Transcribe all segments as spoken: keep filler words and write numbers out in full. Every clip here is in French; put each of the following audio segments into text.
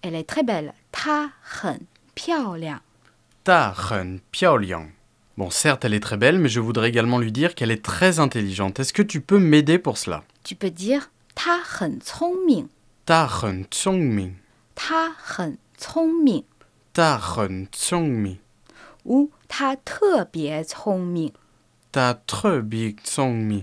Elle est très belle. 她很漂亮。 她很漂亮. Bon, certes, elle est très belle, mais je voudrais également lui dire qu'elle est très intelligente. Est-ce que tu peux m'aider pour cela? Tu peux dire 她很聪明。 她很聪明. 她很聪明。 她很聪明. Ou 她特别聪明。 她特别聪明.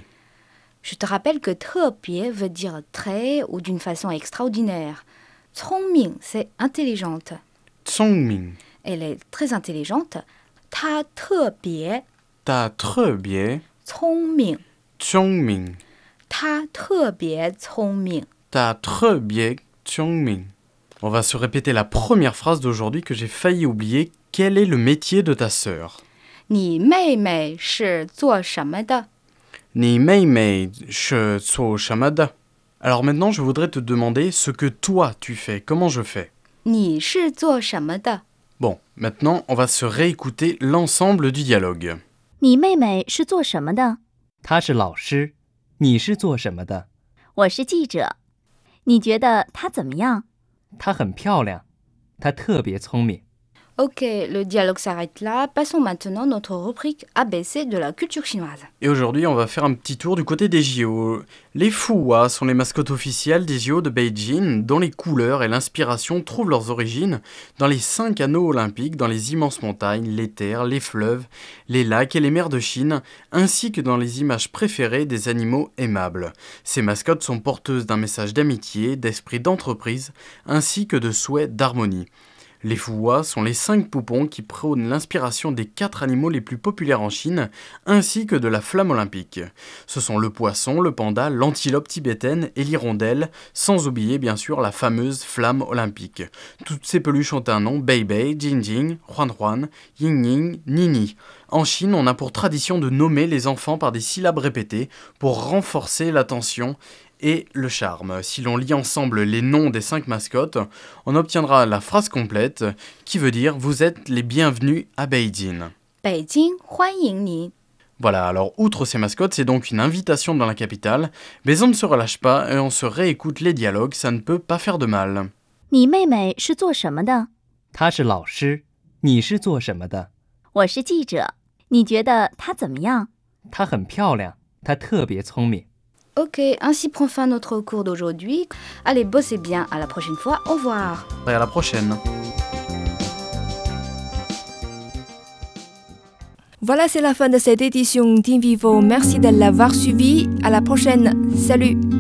Je te rappelle que 特别 veut dire très ou d'une façon extraordinaire. 聪明, c'est intelligente. 聪明. Elle est très intelligente. 她特别她特别聪明。 聪明. 她特别聪明。 她特别聪明. On va se répéter la première phrase d'aujourd'hui que j'ai failli oublier. Quel est le métier de ta sœur? 你妹妹是做什么的？ 你妹妹是做什么的? Alors maintenant, je voudrais te demander ce que toi tu fais. Comment je fais? 你是做什么的？ Bon, maintenant, on va se réécouter l'ensemble du dialogue. 你妹妹是做什么的？ 她是老师，你是做什么的？ 我是记者。你觉得她怎么样？ 她很漂亮，她特别聪明。 Ok, le dialogue s'arrête là. Passons maintenant à notre rubrique A B C de la culture chinoise. Et aujourd'hui, on va faire un petit tour du côté des J O. Les Fuhua sont les mascottes officielles des J O de Beijing, dont les couleurs et l'inspiration trouvent leurs origines dans les cinq anneaux olympiques, dans les immenses montagnes, les terres, les fleuves, les lacs et les mers de Chine, ainsi que dans les images préférées des animaux aimables. Ces mascottes sont porteuses d'un message d'amitié, d'esprit d'entreprise, ainsi que de souhait d'harmonie. Les Fuhua sont les cinq poupons qui prônent l'inspiration des quatre animaux les plus populaires en Chine, ainsi que de la flamme olympique. Ce sont le poisson, le panda, l'antilope tibétaine et l'hirondelle, sans oublier bien sûr la fameuse flamme olympique. Toutes ces peluches ont un nom: Bei Bei, Jing Jing, Huan Huan, Ying Ying, Nini. En Chine, on a pour tradition de nommer les enfants par des syllabes répétées pour renforcer l'attention et le charme. Si l'on lit ensemble les noms des cinq mascottes, on obtiendra la phrase complète qui veut dire « Vous êtes les bienvenus à Beijing ». Beijing, 欢迎你. Voilà, alors outre ces mascottes, c'est donc une invitation dans la capitale, mais on ne se relâche pas et on se réécoute les dialogues, ça ne peut pas faire de mal. 你妹妹是做什么的？ 她是老师，你是做什么的？ 我是记者。你觉得她怎么样？ 她很漂亮，她特别聪明。 Ok, ainsi prend fin notre cours d'aujourd'hui. Allez, bossez bien, à la prochaine fois, au revoir. Et à la prochaine. Voilà, c'est la fin de cette édition d'Invivo. Merci de l'avoir suivi. À la prochaine. Salut.